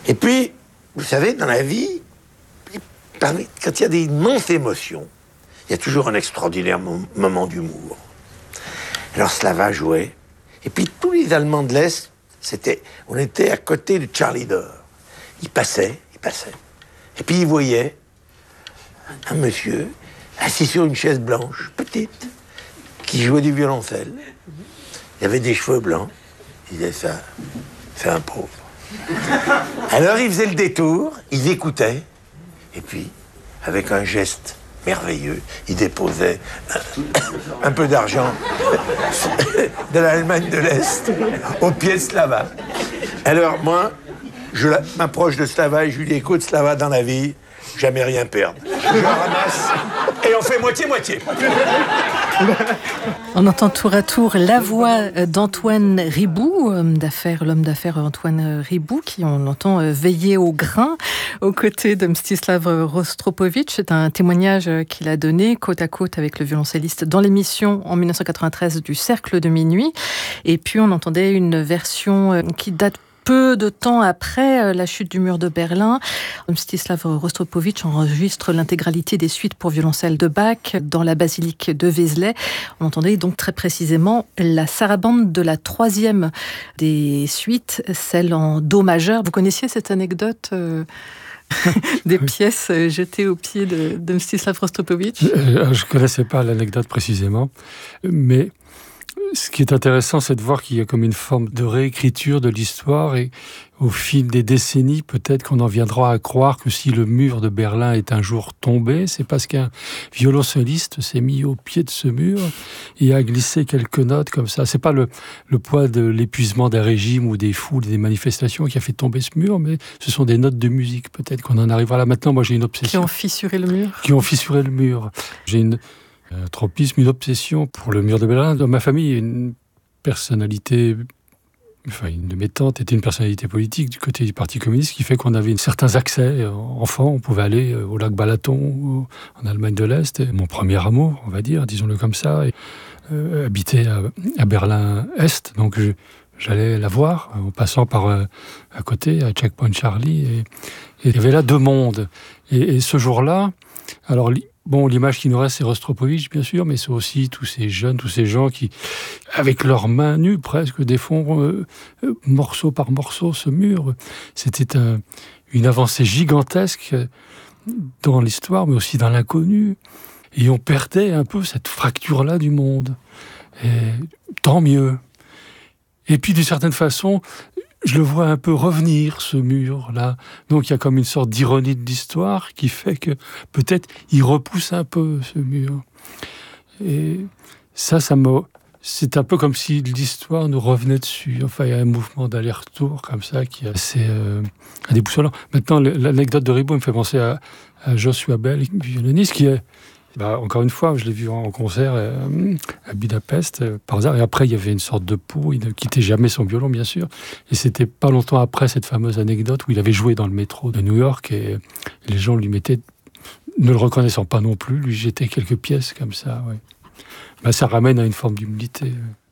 Et puis, vous savez, dans la vie, quand il y a des immenses émotions, il y a toujours un extraordinaire moment d'humour. Alors Slava jouait, et puis tous les Allemands de l'Est, on était à côté de Charlie Dor. Il passait, et puis il voyait un monsieur assis sur une chaise blanche, petite, qui jouait du violoncelle. Il avait des cheveux blancs. Il disait ça, c'est un pauvre. Alors il faisait le détour, il écoutait, et puis, avec un geste merveilleux, il déposait un peu d'argent de l'Allemagne de l'Est au pied de Slava. Alors moi, je m'approche de Slava et je lui dis, écoute Slava, dans la vie, jamais rien perdre. Je ramasse et on fait moitié-moitié. On entend tour à tour la voix d'Antoine Riboud, l'homme d'affaires Antoine Riboud, qui on entend veiller au grain aux côtés de Mstislav Rostropovitch. C'est un témoignage qu'il a donné côte à côte avec le violoncelliste dans l'émission en 1993 du Cercle de Minuit. Et puis on entendait une version qui date peu de temps après la chute du mur de Berlin. Mstislav Rostropovitch enregistre l'intégralité des suites pour violoncelle de Bach dans la basilique de Vézelay. On entendait donc très précisément la sarabande de la troisième des suites, celle en do majeur. Vous connaissiez cette anecdote des pièces jetées aux pieds de Mstislav Rostropovitch? Je ne connaissais pas l'anecdote précisément, mais ce qui est intéressant, c'est de voir qu'il y a comme une forme de réécriture de l'histoire, et au fil des décennies, peut-être qu'on en viendra à croire que si le mur de Berlin est un jour tombé, c'est parce qu'un violoncelliste s'est mis au pied de ce mur et a glissé quelques notes comme ça. C'est pas le poids de l'épuisement d'un régime ou des foules, des manifestations qui a fait tomber ce mur, mais ce sont des notes de musique. Peut-être qu'on en arrivera là. Maintenant, moi j'ai une obsession. Qui ont fissuré le mur. J'ai un tropisme, une obsession pour le mur de Berlin. Dans ma famille, une personnalité, une de mes tantes était une personnalité politique du côté du Parti communiste, qui fait qu'on avait certains accès. Enfant, on pouvait aller au lac Balaton, en Allemagne de l'Est. Et mon premier amour, on va dire, disons-le comme ça, habitait à Berlin-Est. Donc j'allais la voir en passant par à côté, à Checkpoint Charlie. Et il y avait là deux mondes. Et ce jour-là, alors l'image qui nous reste, c'est Rostropovitch, bien sûr, mais c'est aussi tous ces jeunes, tous ces gens qui, avec leurs mains nues presque, défont morceau par morceau ce mur. C'était une avancée gigantesque dans l'histoire, mais aussi dans l'inconnu. Et on perdait un peu cette fracture-là du monde. Et tant mieux. Et puis, d'une certaine façon, je le vois un peu revenir, ce mur-là. Donc, il y a comme une sorte d'ironie de l'histoire qui fait que peut-être il repousse un peu ce mur. Et c'est un peu comme si l'histoire nous revenait dessus. Enfin, il y a un mouvement d'aller-retour comme ça qui est assez déboussolant. Maintenant, l'anecdote de Riboud me fait penser à Joshua Bell, violoniste, qui est... encore une fois, je l'ai vu en concert à Budapest, par hasard. Et après, il y avait une sorte de peau. Il ne quittait jamais son violon, bien sûr. Et c'était pas longtemps après cette fameuse anecdote où il avait joué dans le métro de New York et les gens lui mettaient, ne le reconnaissant pas non plus, lui jetaient quelques pièces comme ça. Ouais. Ça ramène à une forme d'humilité.